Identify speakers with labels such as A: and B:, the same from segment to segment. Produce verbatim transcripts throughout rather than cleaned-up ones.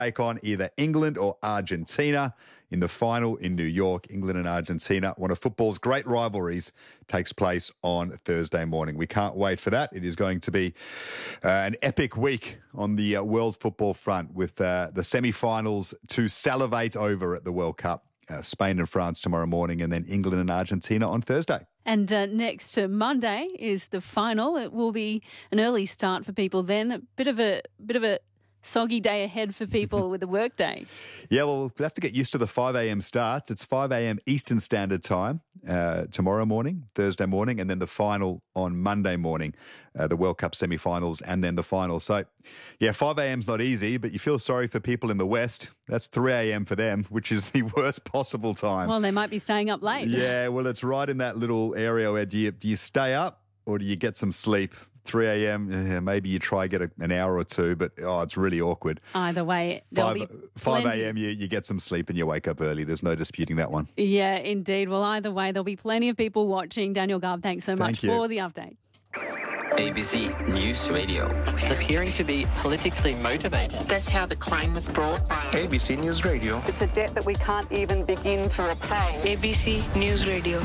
A: take on either England or Argentina in the final in New York. England and Argentina, one of football's great rivalries, takes place on Thursday morning. We can't wait for that. It is going to be uh, an epic week on the uh, world football front with uh, the semi-finals to salivate over at the World Cup. Uh, Spain and France tomorrow morning, and then England and Argentina on Thursday.
B: And uh, next to Monday is the final. It will be an early start for people then. A bit of a bit of a soggy day ahead for people with a work day.
A: Yeah, well, we'll have to get used to the five a.m. starts. It's five a.m. Eastern Standard Time uh, tomorrow morning, Thursday morning, and then the final on Monday morning, uh, the World Cup semi-finals and then the final. So, yeah, five a.m.'s not easy, but you feel sorry for people in the West. That's three a.m. for them, which is the worst possible time.
B: Well, they might be staying up late.
A: Yeah, well, it's right in that little area where do you, do you stay up or do you get some sleep? three a.m., yeah, maybe you try get a, an hour or two, but, oh, it's really awkward.
B: Either way, there'll
A: five,
B: be
A: five
B: plenty...
A: a.m., you, you get some sleep and you wake up early. There's no disputing that one.
B: Yeah, indeed. Well, either way, there'll be plenty of people watching. Daniel Garb, thanks so much
A: Thank
B: for the update.
C: A B C News Radio. Appearing to be politically motivated.
D: That's how the claim was brought.
E: A B C News Radio.
F: It's a debt that we can't even begin to repay.
D: A B C News Radio.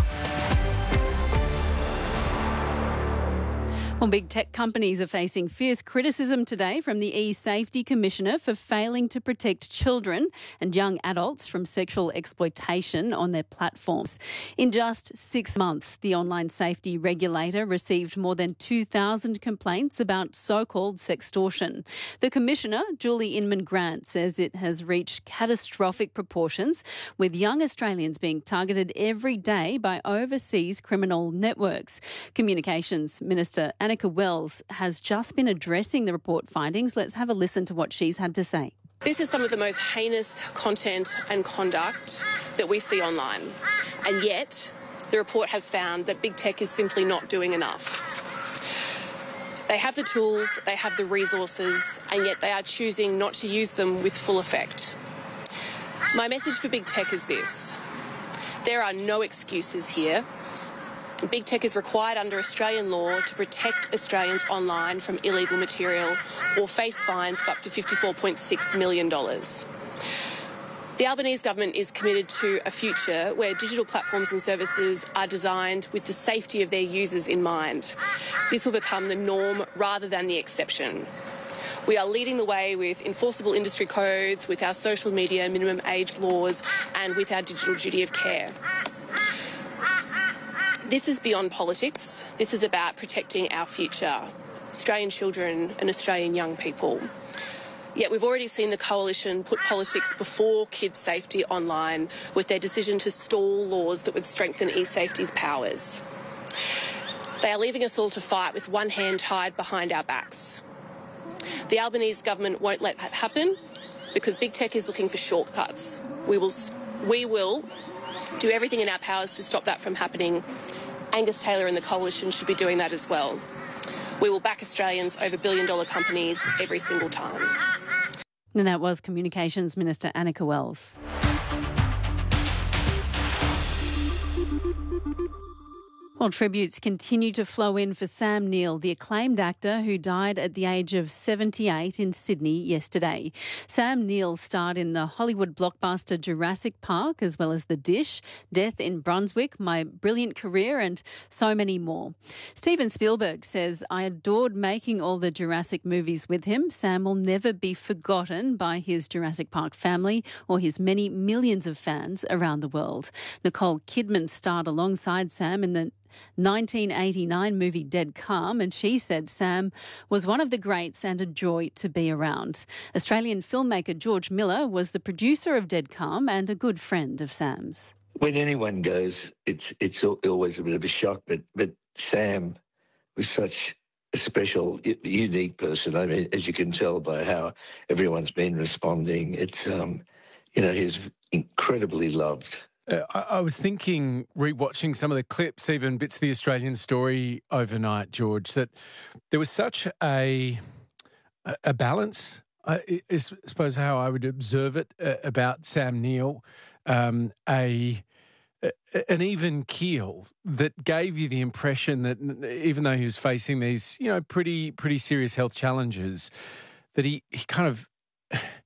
B: Well, big tech companies are facing fierce criticism today from the e-Safety Commissioner for failing to protect children and young adults from sexual exploitation on their platforms. In just six months, the online safety regulator received more than two thousand complaints about so-called sextortion. The Commissioner, Julie Inman-Grant, says it has reached catastrophic proportions, with young Australians being targeted every day by overseas criminal networks. Communications Minister Annika Wells has just been addressing the report findings. Let's have a listen to what she's had to say.
G: This is some of the most heinous content and conduct that we see online. And yet, the report has found that big tech is simply not doing enough. They have the tools, they have the resources, and yet they are choosing not to use them with full effect. My message for big tech is this: there are no excuses here. Big tech is required under Australian law to protect Australians online from illegal material or face fines of up to fifty-four point six million dollars. The Albanese government is committed to a future where digital platforms and services are designed with the safety of their users in mind. This will become the norm rather than the exception. We are leading the way with enforceable industry codes, with our social media minimum age laws, and with our digital duty of care. This is beyond politics. This is about protecting our future, Australian children and Australian young people. Yet we've already seen the Coalition put politics before kids' safety online with their decision to stall laws that would strengthen e-safety's powers. They are leaving us all to fight with one hand tied behind our backs. The Albanese government won't let that happen because big tech is looking for shortcuts. We will, we will do everything in our powers to stop that from happening. Angus Taylor and the Coalition should be doing that as well. We will back Australians over billion-dollar companies every single time.
B: And that was Communications Minister Annika Wells. Well, tributes continue to flow in for Sam Neill, the acclaimed actor who died at the age of seventy-eight in Sydney yesterday. Sam Neill starred in the Hollywood blockbuster Jurassic Park, as well as The Dish, Death in Brunswick, My Brilliant Career, and so many more. Steven Spielberg says, "I adored making all the Jurassic movies with him. Sam will never be forgotten by his Jurassic Park family or his many millions of fans around the world." Nicole Kidman starred alongside Sam in the nineteen eighty-nine movie Dead Calm, and she said Sam was one of the greats and a joy to be around. Australian filmmaker George Miller was the producer of Dead Calm and a good friend of Sam's.
H: When anyone goes, it's it's always a bit of a shock, but but Sam was such a special, unique person. I mean, as you can tell by how everyone's been responding, it's um, you know, he's incredibly loved.
I: Uh, I, I was thinking, re-watching some of the clips, even bits of the Australian story overnight, George, that there was such a a balance, I, I suppose how I would observe it, uh, about Sam Neill, um, a, a an even keel that gave you the impression that even though he was facing these, you know, pretty pretty serious health challenges, that he, he kind of